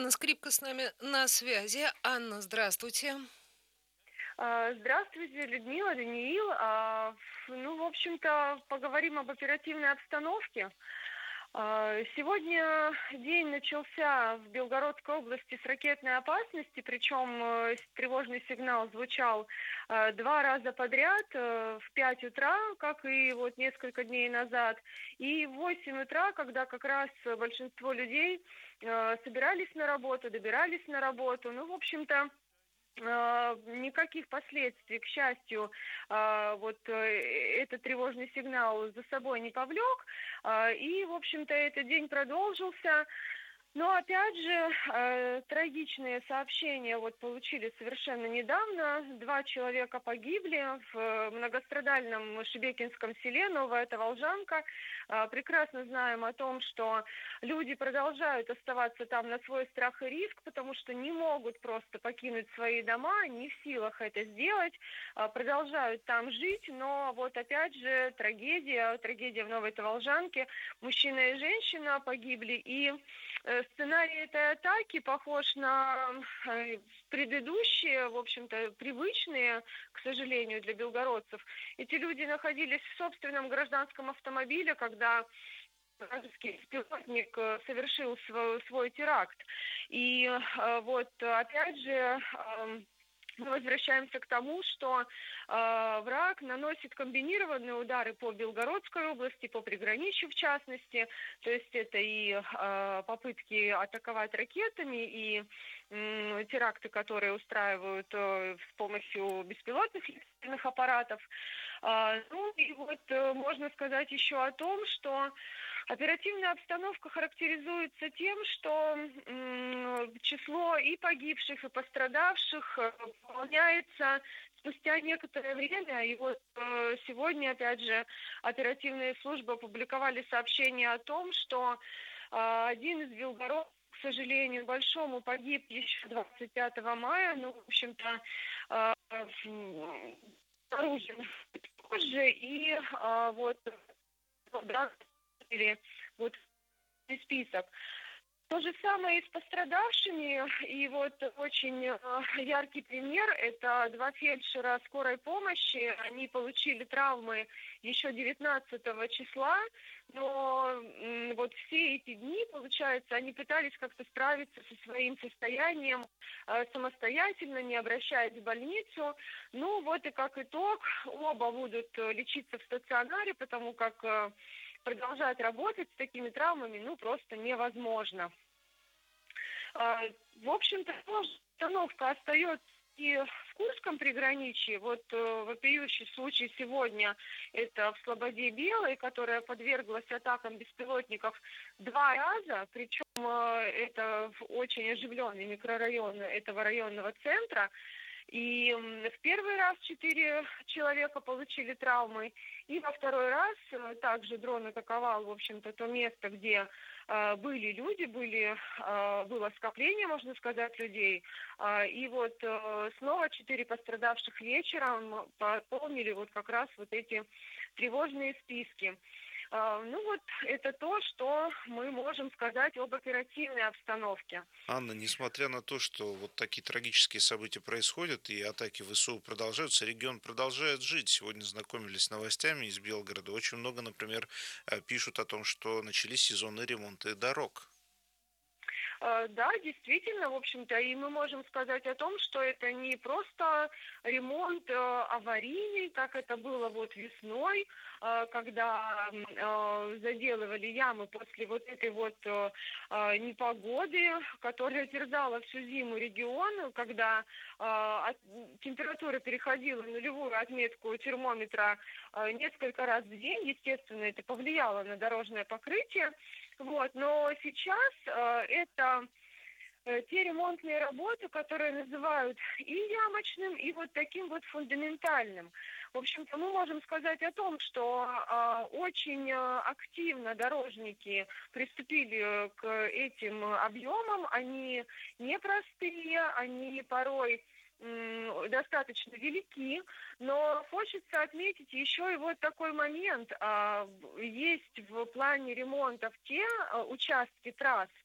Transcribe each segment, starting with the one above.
Анна Скрипка с нами на связи. Анна, здравствуйте. Здравствуйте, Людмила, Даниил. Ну, в общем-то, поговорим об оперативной обстановке. Сегодня день начался в Белгородской области с ракетной опасности, причем тревожный сигнал звучал два раза подряд, в 5 утра, как и вот несколько дней назад, и в 8 утра, когда как раз большинство людей собирались на работу, добирались на работу. Ну, в общем-то, никаких последствий, к счастью, этот тревожный сигнал за собой не повлек. И, в общем-то, этот день продолжился. Но опять же, трагичные сообщения вот получили совершенно недавно. Два человека погибли в многострадальном Шебекинском селе Новая это Волжанка. Прекрасно знаем о том, что люди продолжают оставаться там на свой страх и риск, потому что не могут просто покинуть свои дома, не в силах это сделать, продолжают там жить. Но вот опять же трагедия в Новой это Волжанке. Мужчина и женщина погибли, и сценарий этой атаки похож на предыдущие, в общем-то, привычные, к сожалению, для белгородцев. Эти люди находились в собственном гражданском автомобиле, когда вражеский беспилотник совершил свой теракт. И вот опять же мы возвращаемся к тому, что враг наносит комбинированные удары по Белгородской области, по приграничью в частности. То есть это и попытки атаковать ракетами, и теракты, которые устраивают с помощью беспилотных летательных аппаратов. Ну и вот можно сказать еще о том, что оперативная обстановка характеризуется тем, что число и погибших, и пострадавших пополняется спустя некоторое время. И вот сегодня, опять же, оперативные службы опубликовали сообщение о том, что один из белгородцев, к сожалению, большому, погиб еще 25 мая. Ну, в общем-то, оружием позже. И вот или вот список. То же самое и с пострадавшими. И вот очень яркий пример – это два фельдшера скорой помощи. Они получили травмы еще 19 числа, но вот все эти дни, получается, они пытались как-то справиться со своим состоянием самостоятельно, не обращаясь в больницу. Ну вот и как итог, оба будут лечиться в стационаре, потому как продолжать работать с такими травмами, ну, просто невозможно. В общем-то, обстановка остается и в Курском приграничье. Вот вопиющий случай сегодня – это в Слободе Белой, которая подверглась атакам беспилотников два раза, причем это в очень оживленный микрорайон этого районного центра. И в первый раз 4 человека получили травмы, и во второй раз также дрон атаковал, в общем-то, то место, где были люди, было скопление, можно сказать, людей. И вот снова 4 пострадавших вечером пополнили вот как раз вот эти тревожные списки. Ну вот это то, что мы можем сказать об оперативной обстановке. Анна, несмотря на то, что вот такие трагические события происходят и атаки ВСУ продолжаются, регион продолжает жить. Сегодня знакомились с новостями из Белгорода. Очень много, например, пишут о том, что начались сезонные ремонты дорог. Да, действительно, в общем-то, и мы можем сказать о том, что это не просто ремонт аварийный, как это было вот весной, когда заделывали ямы после вот этой вот непогоды, которая терзала всю зиму регион, когда температура переходила нулевую отметку термометра несколько раз в день. Естественно, это повлияло на дорожное покрытие. Вот. Но сейчас это те ремонтные работы, которые называют и ямочным, и вот таким вот фундаментальным. В общем-то, мы можем сказать о том, что очень активно дорожники приступили к этим объемам. Они непростые, они порой достаточно велики, но хочется отметить еще и вот такой момент. Есть в плане ремонтов те участки трасс,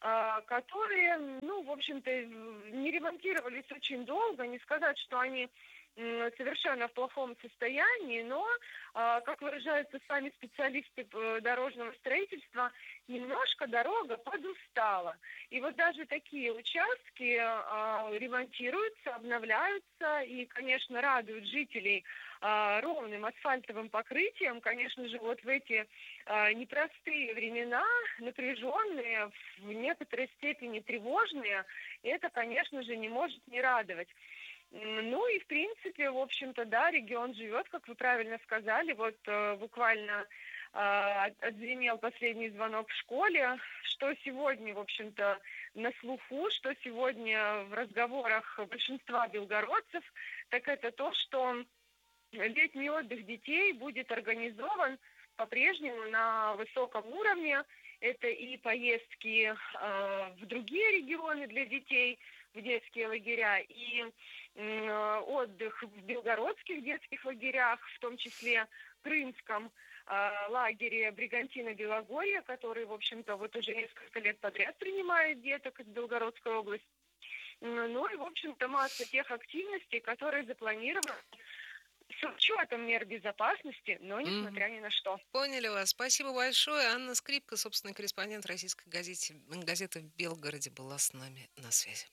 которые, ну, в общем-то, не ремонтировались очень долго. Не сказать, что они совершенно в плохом состоянии, но, как выражаются сами специалисты дорожного строительства, немножко дорога подустала. И вот даже такие участки ремонтируются, обновляются и, конечно, радуют жителей ровным асфальтовым покрытием. Конечно же, вот в эти непростые времена, напряженные, в некоторой степени тревожные, это, конечно же, не может не радовать. Ну и, в принципе, в общем-то, да, регион живет, как вы правильно сказали. Вот буквально отзвенел последний звонок в школе, что сегодня, в общем-то, на слуху, что сегодня в разговорах большинства белгородцев, так это то, что летний отдых детей будет организован по-прежнему на высоком уровне. Это и поездки в другие регионы для детей, в детские лагеря, и отдых в белгородских детских лагерях, в том числе крымском лагере Бригантина-Белогорье, который, в общем-то, вот уже несколько лет подряд принимает деток из Белгородской области. Ну и, в общем-то, масса тех активностей, которые запланированы с учетом мер безопасности, но несмотря ни на что. Поняли вас. Спасибо большое. Анна Скрипка, собственный корреспондент российской газеты в Белгороде, была с нами на связи.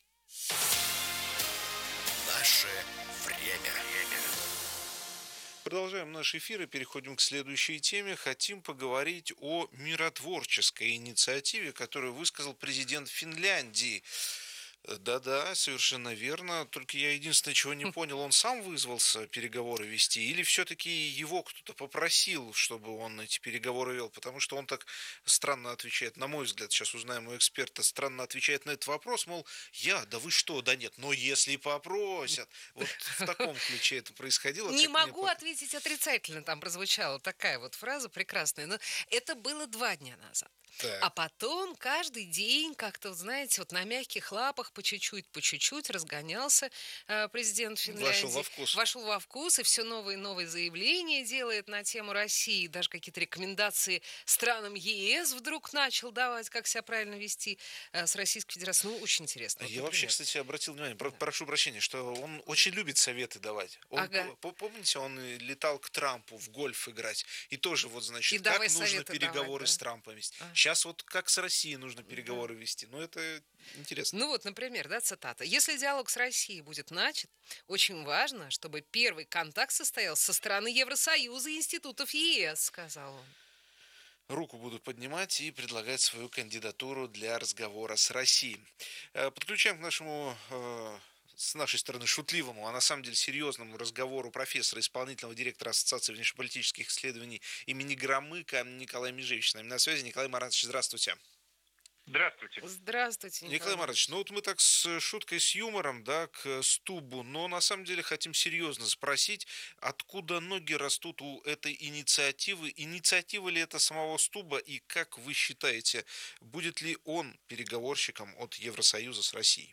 Наше время. Продолжаем наш эфир и переходим к следующей теме. Хотим поговорить о миротворческой инициативе, которую высказал президент Финляндии. Да-да, совершенно верно. Только я единственное, чего не понял, он сам вызвался переговоры вести или все-таки его кто-то попросил, чтобы он эти переговоры вел? Потому что он так странно отвечает, на мой взгляд, сейчас узнаем у эксперта, странно отвечает на этот вопрос, мол, да вы что, да нет, но если попросят. Вот в таком ключе это происходило. Не могу ответить отрицательно, там прозвучала такая вот фраза прекрасная, но это было 2 дня назад. Так. А потом каждый день как-то, знаете, вот на мягких лапах по чуть-чуть разгонялся президент Финляндии. Вошел во вкус и все новые и новые заявления делает на тему России. Даже какие-то рекомендации странам ЕС вдруг начал давать, как себя правильно вести с Российской Федерацией. Ну, очень интересно. Вот, Я вообще, кстати, обратил внимание, прошу прощения, что он очень любит советы давать. Помните, он летал к Трампу в гольф играть. И тоже, вот, значит, как нужно переговоры с Трампом вести. Сейчас вот как с Россией нужно переговоры вести. Ну, это интересно. Ну вот, например, да, цитата. «Если диалог с Россией будет начат, очень важно, чтобы первый контакт состоялся со стороны Евросоюза и институтов ЕС», сказал он. Руку буду поднимать и предлагать свою кандидатуру для разговора с Россией. Подключаем к нашему с нашей стороны шутливому, а на самом деле серьезному разговору профессора, исполнительного директора Ассоциации внешнеполитических исследований имени Громыка Николая Межевича. С нами на связи. Николай Маратович, здравствуйте. Здравствуйте. Здравствуйте, Николай Маратович, ну вот мы так с шуткой, с юмором, да, к Стубу, но на самом деле хотим серьезно спросить, откуда ноги растут у этой инициативы? Инициатива ли это самого Стуба? И как вы считаете, будет ли он переговорщиком от Евросоюза с Россией?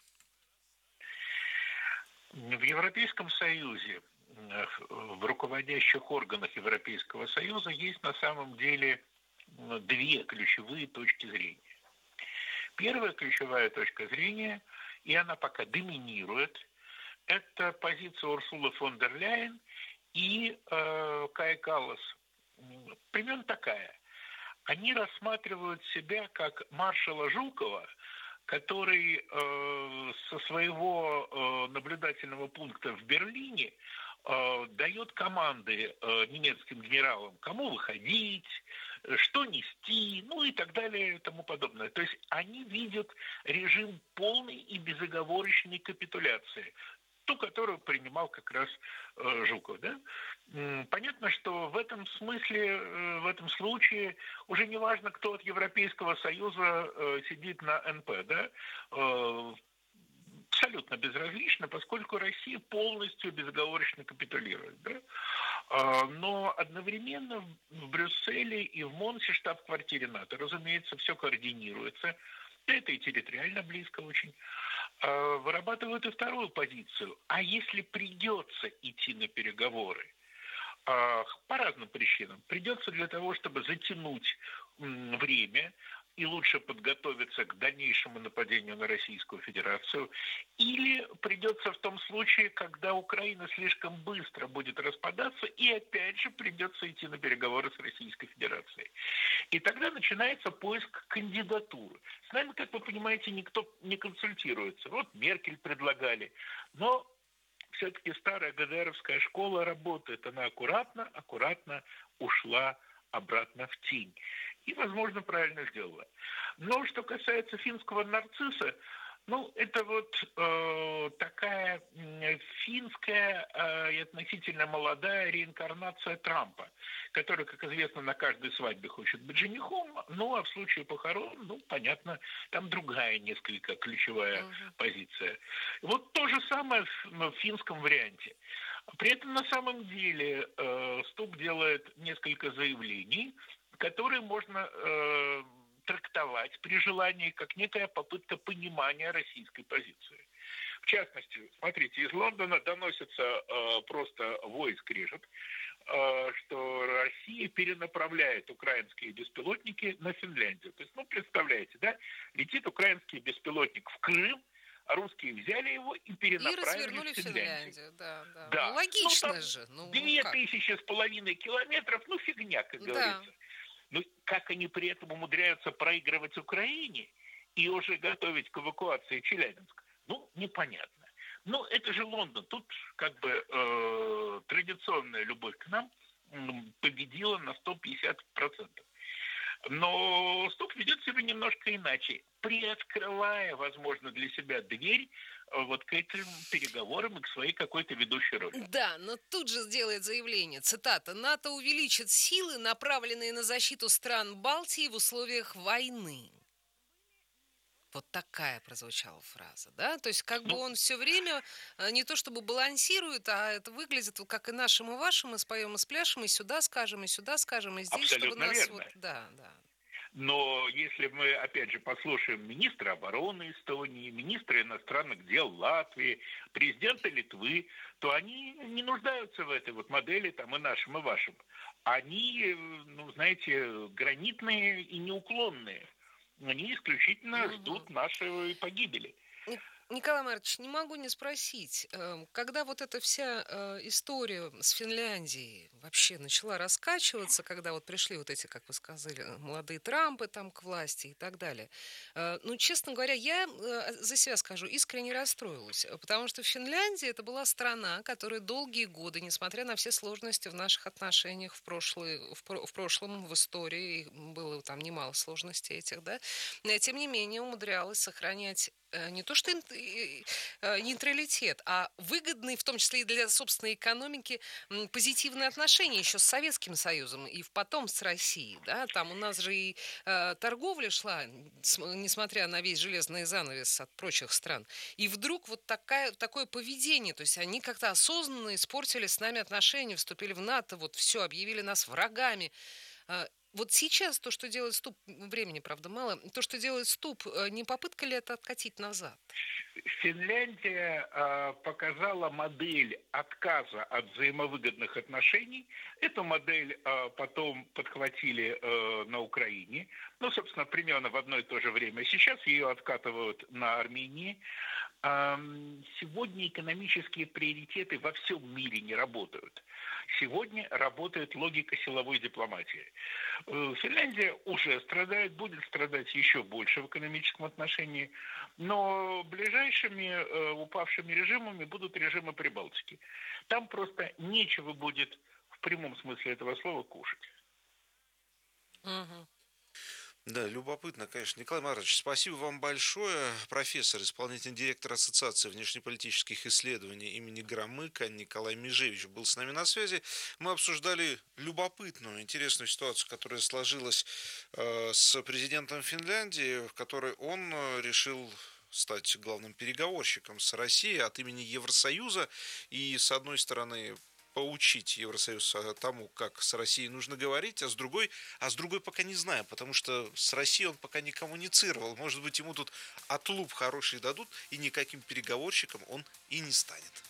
В Европейском Союзе, в руководящих органах Европейского Союза есть на самом деле 2 ключевые точки зрения. Первая ключевая точка зрения, и она пока доминирует, это позиция Урсулы фон дер Ляйен и Кая Каллас. Примерно такая. Они рассматривают себя как маршала Жукова, который со своего наблюдательного пункта в Берлине дает команды немецким генералам, кому выходить, что нести, ну и так далее и тому подобное. То есть они видят режим полной и безоговорочной капитуляции, ту, которую принимал как раз Жуков. Да? Понятно, что в этом смысле, в этом случае уже не важно, кто от Европейского Союза сидит на НП, да? Абсолютно безразлично, поскольку Россия полностью безоговорочно капитулирует. Да? Но одновременно в Брюсселе и в Монсе, штаб-квартире НАТО, разумеется, все координируется. Это и территориально близко очень. Вырабатывают и вторую позицию. А если придется идти на переговоры, по разным причинам, придется для того, чтобы затянуть время, и лучше подготовиться к дальнейшему нападению на Российскую Федерацию, или придется в том случае, когда Украина слишком быстро будет распадаться, и опять же придется идти на переговоры с Российской Федерацией. И тогда начинается поиск кандидатуры. С нами, как вы понимаете, никто не консультируется. Вот Меркель предлагали, но все-таки старая ГДРовская школа работает. Она аккуратно ушла обратно в тень. И, возможно, правильно сделала. Но что касается финского нарцисса, это вот такая финская и относительно молодая реинкарнация Трампа, который, как известно, на каждой свадьбе хочет быть женихом, а в случае похорон, понятно, там другая несколько ключевая позиция. Вот то же самое в финском варианте. При этом на самом деле Ступ делает несколько заявлений, которые можно трактовать при желании как некая попытка понимания российской позиции. В частности, смотрите, из Лондона доносится просто вой и скрежет, что Россия перенаправляет украинские беспилотники на Финляндию. То есть, представляете, да, летит украинский беспилотник в Крым, а русские взяли его и перенаправили в Финляндию. Да. Логично же. 2500 километров, фигня, как говорится. Как они при этом умудряются проигрывать Украине и уже готовить к эвакуации Челябинска? Непонятно. Это же Лондон. Тут традиционная любовь к нам победила на 150%. Но Ступ ведет себя немножко иначе, приоткрывая, возможно, для себя дверь вот к этим переговорам и к своей какой-то ведущей роли. Да, но тут же сделает заявление, цитата: «НАТО увеличит силы, направленные на защиту стран Балтии в условиях войны». Вот такая прозвучала фраза, да? То есть он все время не то чтобы балансирует, а это выглядит как и нашим, и вашим, и споем, и спляшем, и сюда скажем, и сюда скажем, и здесь, абсолютно чтобы нас... верно. Да. Но если мы, опять же, послушаем министра обороны Эстонии, министра иностранных дел Латвии, президента Литвы, то они не нуждаются в этой вот модели и нашим, и вашим. Они, знаете, гранитные и неуклонные. Они исключительно ждут нашей погибели. Николай Маркович, не могу не спросить, когда вот эта вся история с Финляндией вообще начала раскачиваться, когда вот пришли вот эти, как вы сказали, молодые Трампы там к власти и так далее, честно говоря, я за себя скажу, искренне расстроилась, потому что Финляндия это была страна, которая долгие годы, несмотря на все сложности в наших отношениях в прошлом, в истории, было там немало сложностей этих, да, тем не менее умудрялась сохранять не то что нейтралитет, а выгодные, в том числе и для собственной экономики, позитивные отношения еще с Советским Союзом и потом с Россией. Да? Там у нас же и торговля шла, несмотря на весь железный занавес от прочих стран. И вдруг вот такое поведение, то есть они как-то осознанно испортили с нами отношения, вступили в НАТО, вот все, объявили нас врагами. Вот сейчас то, что делает Ступ, времени, правда, мало, то, что делает Ступ, не попытка ли это откатить назад? Финляндия показала модель отказа от взаимовыгодных отношений. Эту модель потом подхватили на Украине. Собственно, примерно в одно и то же время. Сейчас ее откатывают на Армении. Сегодня экономические приоритеты во всем мире не работают. Сегодня работает логика силовой дипломатии. Финляндия уже страдает, будет страдать еще больше в экономическом отношении, но ближайшими упавшими режимами будут режимы Прибалтики. Там просто нечего будет в прямом смысле этого слова кушать. Да, любопытно, конечно. Николай Марович, спасибо вам большое. Профессор, исполнительный директор Ассоциации внешнеполитических исследований имени Громыка Николай Межевич был с нами на связи. Мы обсуждали любопытную, интересную ситуацию, которая сложилась с президентом Финляндии, в которой он решил стать главным переговорщиком с Россией от имени Евросоюза. И, с одной стороны, поучить Евросоюз тому, как с Россией нужно говорить, а с другой пока не знаю, потому что с Россией он пока не коммуницировал. Может быть, ему тут отлуп хороший дадут, и никаким переговорщиком он и не станет.